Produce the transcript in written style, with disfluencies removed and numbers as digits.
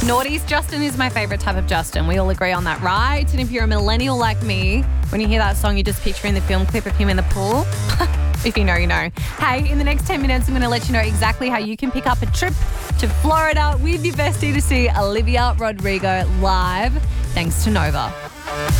Naughty's Justin is my favourite type of Justin. We all agree on that, right? And if you're a millennial like me, when you hear that song, you're just picturing the film clip of him in the pool. If you know, you know. Hey, in the next 10 minutes, I'm going to let you know exactly how you can pick up a trip to Florida with your bestie to see Olivia Rodrigo live, thanks to Nova.